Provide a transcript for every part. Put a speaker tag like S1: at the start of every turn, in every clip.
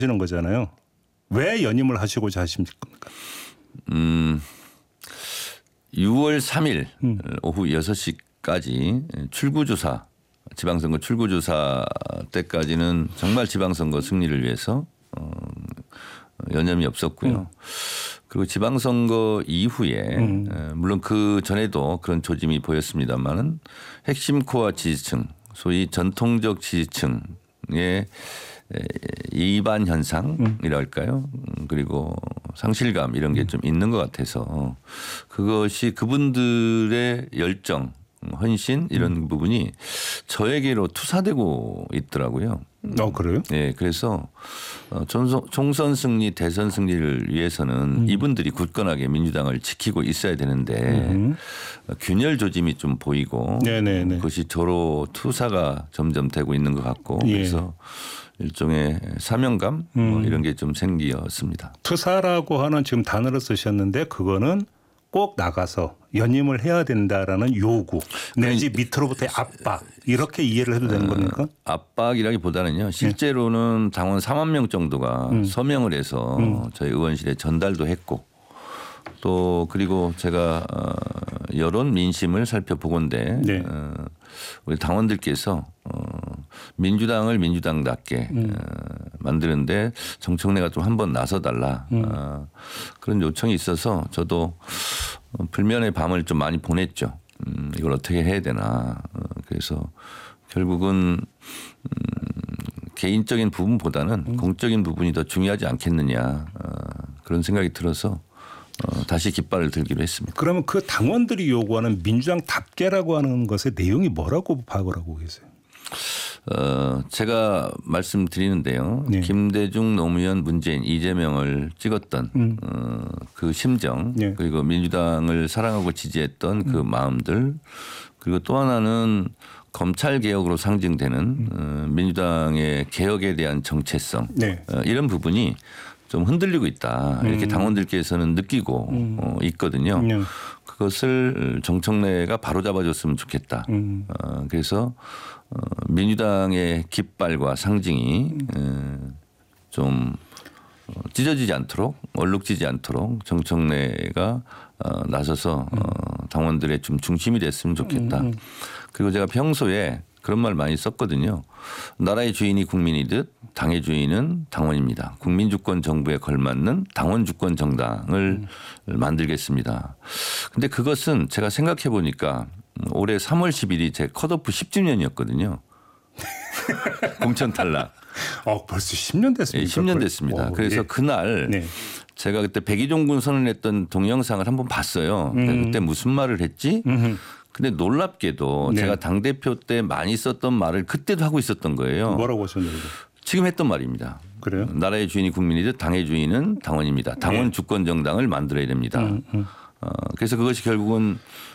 S1: 하시는 거잖아요. 왜 연임을 하시고자 하십니까?
S2: 6월 3일 오후 6시까지 출구조사 지방선거 출구조사 때까지는 정말 지방선거 승리를 위해서 여념이 없었고요. 그리고 지방선거 이후에 물론 그 전에도 그런 조짐이 보였습니다만은 핵심 코어 지지층 소위 전통적 지지층의 이반 현상이랄까요. 그리고 상실감 이런 게 좀 있는 것 같아서 그것이 그분들의 열정 헌신 이런 부분이 저에게로 투사되고 있더라고요.
S1: 그래요?
S2: 네, 그래서 총선 승리, 대선 승리를 위해서는 이분들이 굳건하게 민주당을 지키고 있어야 되는데 균열 조짐이 좀 보이고
S1: 네네네.
S2: 그것이 저로 투사가 점점 되고 있는 것 같고 그래서 일종의 사명감 이런 게 좀 생겼습니다.
S1: 투사라고 하는 지금 단어를 쓰셨는데 그거는 꼭 나가서 연임을 해야 된다라는 요구 내지 밑으로부터의 압박 이렇게 이해를 해도 되는 겁니까?
S2: 압박이라기보다는요. 실제로는 당원 4만 명 정도가 서명을 해서 저희 의원실에 전달도 했고 또 그리고 제가 여론 민심을 살펴보건대 우리 당원들께서 민주당을 민주당답게 만드는데 정청래가 좀 한번 나서달라 그런 요청이 있어서 저도 불면의 밤을 좀 많이 보냈죠. 이걸 어떻게 해야 되나. 그래서 결국은 개인적인 부분보다는 공적인 부분이 더 중요하지 않겠느냐 그런 생각이 들어서 다시 깃발을 들기로 했습니다.
S1: 그러면 그 당원들이 요구하는 민주당답게라고 하는 것의 내용이 뭐라고 파악을 하고 계세요?
S2: 제가 말씀드리는데요.
S1: 네.
S2: 김대중, 노무현, 문재인, 이재명을 찍었던 그 심정 그리고 민주당을 사랑하고 지지했던 그 마음들 그리고 또 하나는 검찰 개혁으로 상징되는 민주당의 개혁에 대한 정체성 이런 부분이 좀 흔들리고 있다. 이렇게 당원들께서는 느끼고 있거든요. 그것을 정청래가 바로잡아줬으면 좋겠다. 그래서 민주당의 깃발과 상징이 좀 찢어지지 않도록 얼룩지지 않도록 정청래가 나서서 당원들의 좀 중심이 됐으면 좋겠다. 그리고 제가 평소에 그런 말 많이 썼거든요. 나라의 주인이 국민이듯 당의 주인은 당원입니다. 국민주권 정부에 걸맞는 당원주권 정당을 만들겠습니다. 그런데 그것은 제가 생각해 보니까 올해 3월 10일이 제 컷오프 10주년이었거든요. 공천 탈락.
S1: 벌써 10년 됐습니다.
S2: 10년 됐습니다. 그래서 그날 제가 그때 백의종군 선언했던 동영상을 한번 봤어요. 그때 무슨 말을 했지? 근데 놀랍게도 제가 당대표 때 많이 썼던 말을 그때도 하고 있었던 거예요.
S1: 뭐라고 하셨는데?
S2: 지금 했던 말입니다.
S1: 그래요?
S2: 나라의 주인이 국민이듯 당의 주인은 당원입니다. 당원 주권 정당을 만들어야 됩니다. 그래서 그것이 결국은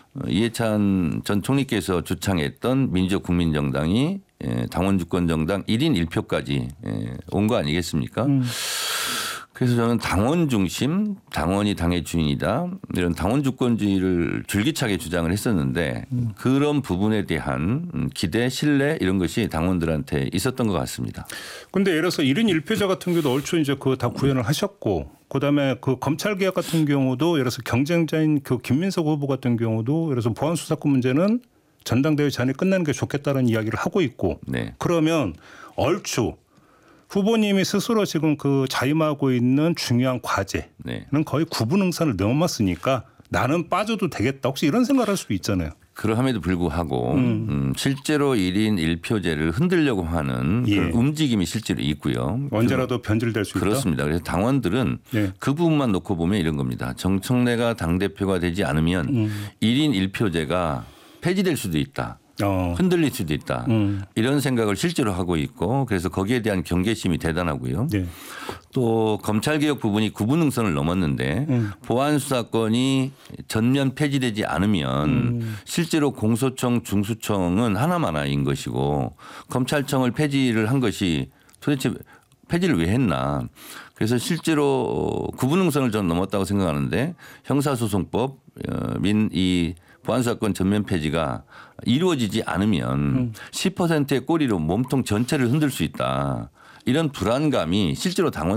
S2: 이해찬 전 총리께서 주창했던 민주적 국민정당이 당원 주권 정당 1인 1표까지 온 거 아니겠습니까? 그래서 저는 당원 중심, 당원이 당의 주인이다. 이런 당원 주권주의를 줄기차게 주장을 했었는데 그런 부분에 대한 기대, 신뢰 이런 것이 당원들한테 있었던 것 같습니다.
S1: 그런데 예를 들어서 1인 1표제 같은 경우도 얼추 이제 그거 다 구현을 하셨고 그다음에 그 검찰 개혁 같은 경우도 예를 들어서 경쟁자인 그 김민석 후보 같은 경우도 예를 들어서 보안수사권 문제는 전당대회 전에 끝나는 게 좋겠다는 이야기를 하고 있고 그러면 얼추 후보님이 스스로 지금 그 자임하고 있는 중요한 과제는 거의 구분응선을 넘었으니까 나는 빠져도 되겠다. 혹시 이런 생각을 할 수도 있잖아요.
S2: 그러함에도 불구하고 실제로 1인 1표제를 흔들려고 하는 그런 움직임이 실제로 있고요.
S1: 언제라도 변질될 수 있다.
S2: 그렇습니다. 그래서 당원들은 그 부분만 놓고 보면 이런 겁니다. 정청래가 당대표가 되지 않으면 1인 1표제가 폐지될 수도 있다. 흔들릴 수도 있다. 이런 생각을 실제로 하고 있고 그래서 거기에 대한 경계심이 대단하고요. 또 검찰개혁 부분이 구분응선을 넘었는데 보안수사권이 전면 폐지되지 않으면 실제로 공소청 중수청은 하나만인 것이고 검찰청을 폐지를 한 것이 도대체 폐지를 왜 했나. 그래서 실제로 구분응선을 저는 넘었다고 생각하는데 형사소송법 이 보안수사권 전면 폐지가 이루어지지 않으면 10%의 꼬리로 몸통 전체를 흔들 수 있다. 이런 불안감이 실제로 당원